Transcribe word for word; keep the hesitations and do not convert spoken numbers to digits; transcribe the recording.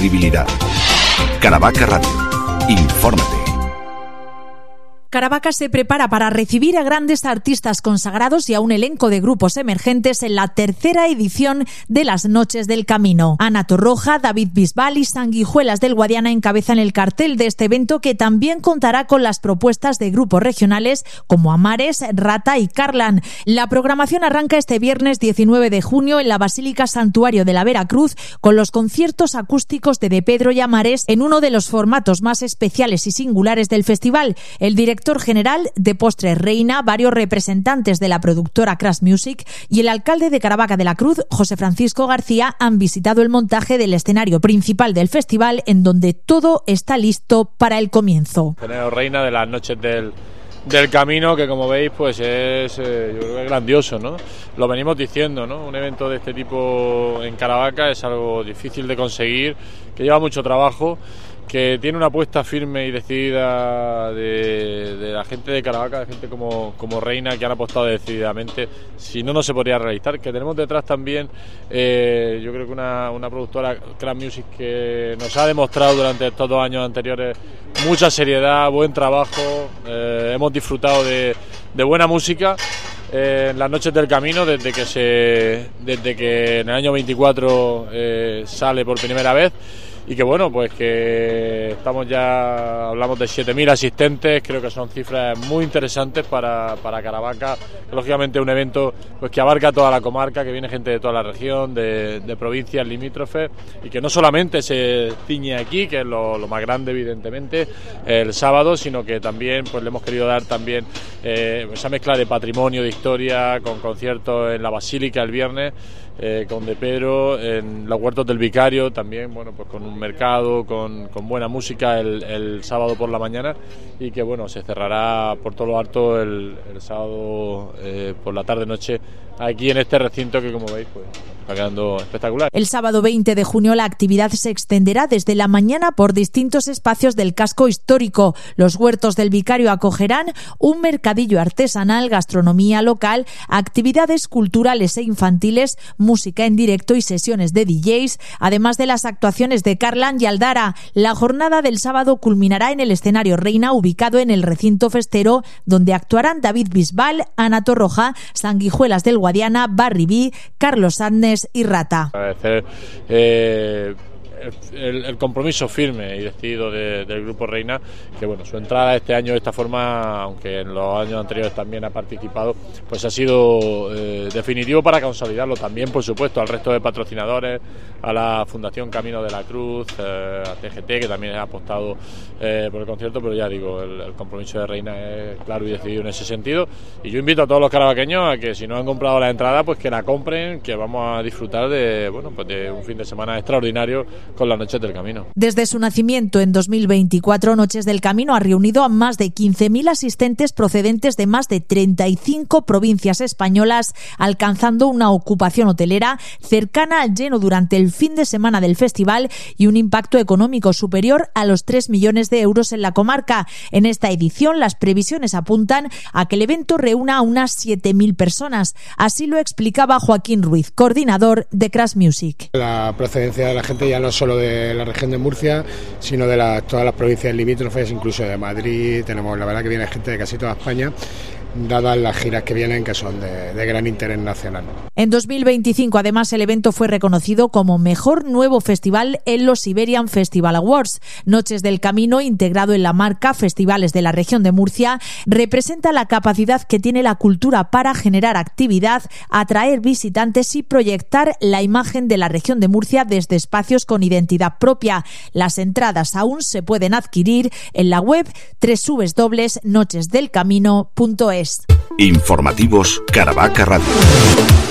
credibilidad. Caravaca Radio. Infórmate. Caravaca se prepara para recibir a grandes artistas consagrados y a un elenco de grupos emergentes en la tercera edición de las Noches del Camino. Ana Torroja, David Bisbal y Sanguijuelas del Guadiana encabezan el cartel de este evento, que también contará con las propuestas de grupos regionales como Amares, Rata y Carlan. La programación arranca este viernes diecinueve de junio en la Basílica Santuario de la Veracruz, con los conciertos acústicos de De Pedro y Amares en uno de los formatos más especiales y singulares del festival. El director director general de Postres Reina, varios representantes de la productora Crash Music y el alcalde de Caravaca de la Cruz, José Francisco García, han visitado el montaje del escenario principal del festival, en donde todo está listo para el comienzo. Escenario Reina de las Noches del del Camino, que como veis pues es, eh, yo creo que es grandioso, ¿no? Lo venimos diciendo, ¿no? Un evento de este tipo en Caravaca es algo difícil de conseguir, que lleva mucho trabajo, que tiene una apuesta firme y decidida de, de la gente de Caravaca, de gente como, como Reina, que han apostado decididamente. Si no, no se podría realizar. Que tenemos detrás también, eh, yo creo que una, una productora, Crash Music, que nos ha demostrado durante estos dos años anteriores mucha seriedad, buen trabajo, eh, hemos disfrutado de, de buena música eh, en las Noches del Camino desde que, se, desde que en el año veinticuatro eh, sale por primera vez. Y que bueno, pues que estamos ya, hablamos de siete mil asistentes, creo que son cifras muy interesantes para, para Caravaca, que lógicamente es un evento pues que abarca toda la comarca, que viene gente de toda la región, de, de provincias limítrofes, y que no solamente se ciñe aquí, que es lo, lo más grande evidentemente, el sábado, sino que también pues le hemos querido dar también eh, esa mezcla de patrimonio, de historia, con conciertos en la Basílica el viernes, Eh, con De Pedro, en los Huertos del Vicario también, bueno, pues con un mercado, con, con buena música el, el sábado por la mañana, y que bueno, se cerrará por todo lo alto el, el sábado eh, por la tarde-noche aquí en este recinto, que como veis pues está quedando espectacular. El sábado veinte de junio la actividad se extenderá desde la mañana por distintos espacios del casco histórico. Los Huertos del Vicario acogerán un mercadillo artesanal, gastronomía local, actividades culturales e infantiles, música en directo y sesiones de D Js, además de las actuaciones de Carlan y Aldara. La jornada del sábado culminará en el escenario Reina, ubicado en el recinto festero, donde actuarán David Bisbal, Ana Torroja, Sanguijuelas del Guadiana, Barry B, Carlos Adnes y Rata. Agradecer eh, el, el compromiso firme y decidido de, del Grupo Reina, que bueno, su entrada este año de esta forma, aunque en los años anteriores también ha participado, pues ha sido eh, definitivo para consolidarlo también, por supuesto, al resto de patrocinadores, a la Fundación Camino de la Cruz, eh, a T G T, que también ha apostado eh, por el concierto, pero ya digo, el, el compromiso de Reina es claro y decidido en ese sentido, y yo invito a todos los caravaqueños a que si no han comprado la entrada, pues que la compren, que vamos a disfrutar de, bueno, pues de un fin de semana extraordinario con las Noches del Camino. Desde su nacimiento en dos mil veinticuatro, Noches del Camino ha reunido a más de quince mil asistentes procedentes de más de treinta y cinco provincias españolas, alcanzando una ocupación hotelera cercana al lleno durante el fin de semana del festival y un impacto económico superior a los tres millones de euros en la comarca. En esta edición, las previsiones apuntan a que el evento reúna a unas siete mil personas. Así lo explicaba Joaquín Ruiz, coordinador de Crash Music. La procedencia de la gente ya no solo de la región de Murcia, sino de la, todas las provincias limítrofes, incluso de Madrid. Tenemos, la verdad, que viene gente de casi toda España, dadas las giras que vienen, que son de, de gran interés nacional. En dos mil veinticinco, además, el evento fue reconocido como Mejor Nuevo Festival en los Iberian Festival Awards. Noches del Camino, integrado en la marca Festivales de la Región de Murcia, representa la capacidad que tiene la cultura para generar actividad, atraer visitantes y proyectar la imagen de la región de Murcia desde espacios con identidad propia. Las entradas aún se pueden adquirir en la web doble u doble u doble u punto noches del camino punto es. Informativos Caravaca Radio.